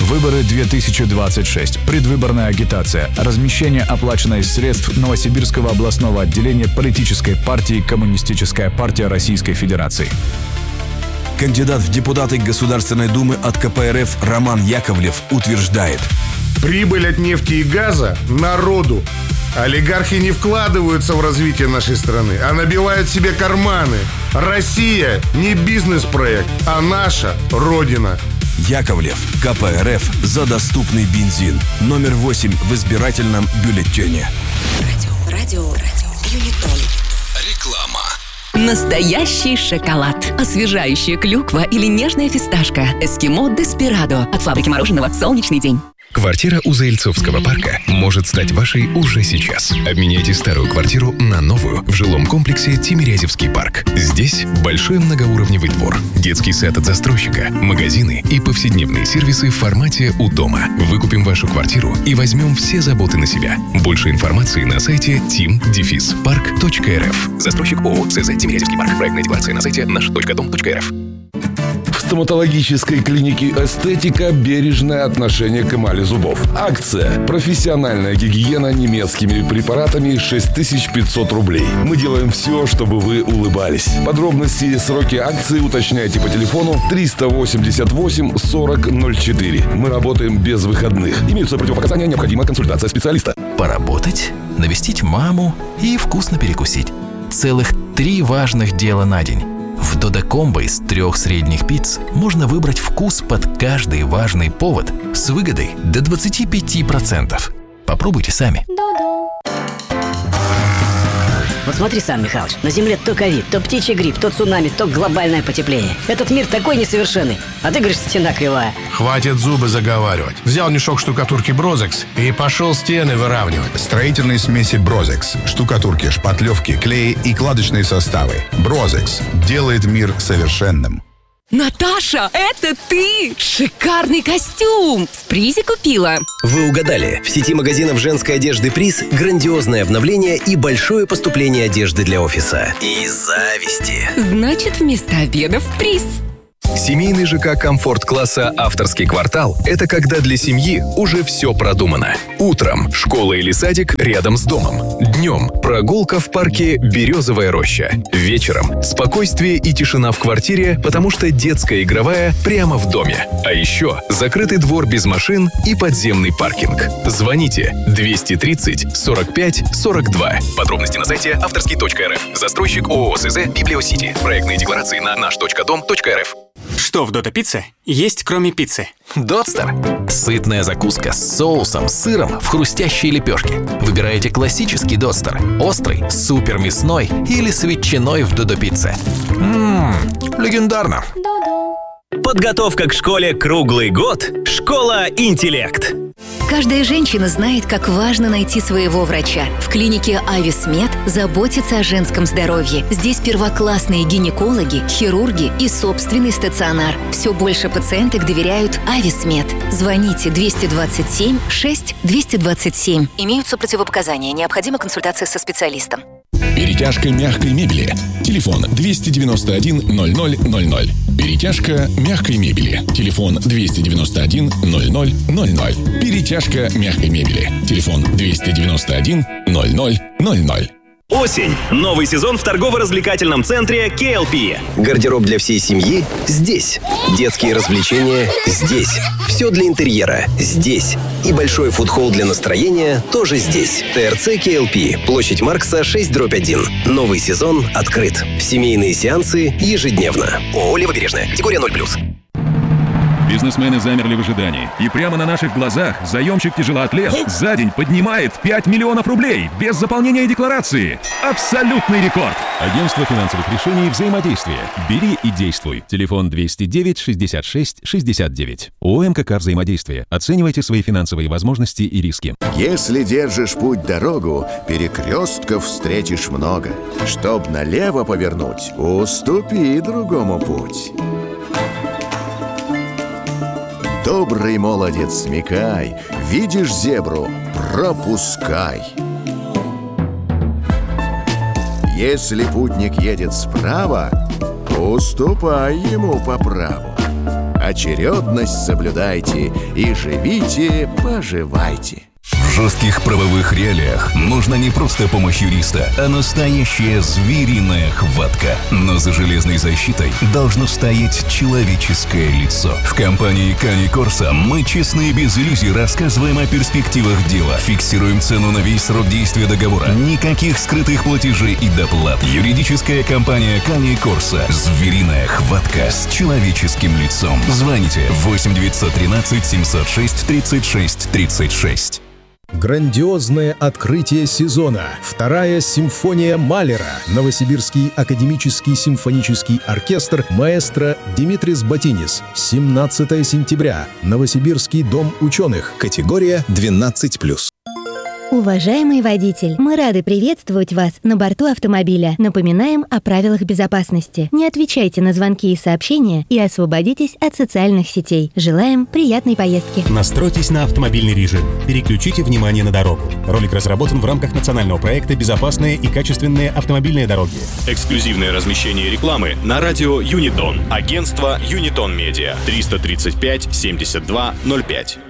Выборы 2026. Предвыборная агитация. Размещение оплачено из средств Новосибирского областного отделения политической партии «Коммунистическая партия Российской Федерации». Кандидат в депутаты Государственной Думы от КПРФ Роман Яковлев утверждает: прибыль от нефти и газа народу. Олигархи не вкладываются в развитие нашей страны, а набивают себе карманы. Россия не бизнес-проект, а наша Родина. Яковлев, КПРФ за доступный бензин. Номер 8 в избирательном бюллетене. Радио Юнитон. Реклама. Настоящий шоколад. Освежающая клюква или нежная фисташка. Эскимо Деспирадо. От фабрики мороженого «Солнечный день». Квартира у Заильцовского парка может стать вашей уже сейчас. Обменяйте старую квартиру на новую в жилом комплексе Тимирязевский парк. Здесь большой многоуровневый двор, детский сад от застройщика, магазины и повседневные сервисы в формате «У дома». Выкупим вашу квартиру и возьмем все заботы на себя. Больше информации на сайте tim-park.rf. Застройщик ООО СЗ Тимирязевский парк. Проектная декларация на сайте наш.дом.рф. В стоматологической клинике «Эстетика» бережное отношение к эмали зубов. Акция. Профессиональная гигиена немецкими препаратами 6500 рублей. Мы делаем все, чтобы вы улыбались. Подробности и сроки акции уточняйте по телефону 388 40 04. Мы работаем без выходных. Имеются противопоказания, необходима консультация специалиста. Поработать, навестить маму и вкусно перекусить. Целых 3 важных дела на день. В Додо-комбо из 3 средних пиц можно выбрать вкус под каждый важный повод с выгодой до 25%. Попробуйте сами. Вот смотри сам, Михалыч, на Земле то ковид, то птичий грипп, то цунами, то глобальное потепление. Этот мир такой несовершенный, а ты говоришь, стена кривая. Хватит зубы заговаривать. Взял мешок штукатурки Брозекс и пошел стены выравнивать. Строительные смеси Брозекс, штукатурки, шпатлевки, клеи и кладочные составы. Брозекс делает мир совершенным. Наташа, это ты! Шикарный костюм! В призе купила. Вы угадали. В сети магазинов женской одежды «Приз» грандиозное обновление и большое поступление одежды для офиса. И зависти. Значит, вместо обеда в приз. Семейный ЖК комфорт-класса «Авторский квартал» — это когда для семьи уже все продумано. Утром школа или садик рядом с домом. Днем прогулка в парке «Березовая роща». Вечером спокойствие и тишина в квартире, потому что детская игровая прямо в доме. А еще закрытый двор без машин и подземный паркинг. Звоните 230 45 42. Подробности на сайте авторский.рф. Застройщик ООО СЗ «Библиосити». Проектные декларации на наш.дом.рф. Что в Додо Пицце есть, кроме пиццы? Дотстер. Сытная закуска с соусом, сыром в хрустящей лепешке. Выбираете классический Дотстер, острый, супер мясной или с ветчиной в Додо Пицце. Легендарно. Подготовка к школе круглый год. Школа «Интеллект». Каждая женщина знает, как важно найти своего врача. В клинике «Ависмед» заботятся о женском здоровье. Здесь первоклассные гинекологи, хирурги и собственный стационар. Все больше пациенток доверяют «Ависмед». Звоните 227 6 227. Имеются противопоказания. Необходима консультация со специалистом. Перетяжка мягкой мебели. Телефон 291 0000. Перетяжка мягкой мебели. Телефон 291 0000. Перетяжка мягкой мебели. Телефон 291 0000. Осень. Новый сезон в торгово-развлекательном центре KLP. Гардероб для всей семьи здесь. Детские развлечения здесь. Все для интерьера здесь. И большой фудхолл для настроения тоже здесь. ТРЦ KLP. Площадь Маркса 6/1. Новый сезон открыт. Семейные сеансы ежедневно. ООО «Левобережная». Категория 0+. Бизнесмены замерли в ожидании. И прямо на наших глазах заемщик-тяжелоатлет за день поднимает 5 миллионов рублей без заполнения декларации. Абсолютный рекорд! Агентство финансовых решений «Взаимодействие». Бери и действуй. Телефон 209 66 69. ООО «МКК Взаимодействие». Оценивайте свои финансовые возможности и риски. Если держишь путь-дорогу, перекрестков встретишь много. Чтоб налево повернуть, уступи другому путь. Добрый молодец, смекай, видишь зебру, пропускай. Если путник едет справа, уступай ему по праву. очередность соблюдайте и живите-поживайте. В жестких правовых реалиях нужна не просто помощь юриста, а настоящая звериная хватка. Но за железной защитой должно стоять человеческое лицо. В компании Кани Корса мы честно и без иллюзий рассказываем о перспективах дела. Фиксируем цену на весь срок действия договора. Никаких скрытых платежей и доплат. Юридическая компания Кани Корса. Звериная хватка с человеческим лицом. Звоните 8 913 706 36 36. Грандиозное открытие сезона. Вторая симфония Малера. Новосибирский академический симфонический оркестр маэстро Димитрис Батинис. 17 сентября. Новосибирский дом ученых. Категория 12+. Уважаемый водитель, мы рады приветствовать вас на борту автомобиля. Напоминаем о правилах безопасности. Не отвечайте на звонки и сообщения и освободитесь от социальных сетей. Желаем приятной поездки. Настройтесь на автомобильный режим. Переключите внимание на дорогу. Ролик разработан в рамках национального проекта «Безопасные и качественные автомобильные дороги». Эксклюзивное размещение рекламы на радио Юнитон. Агентство Юнитон Медиа. 335 72 05.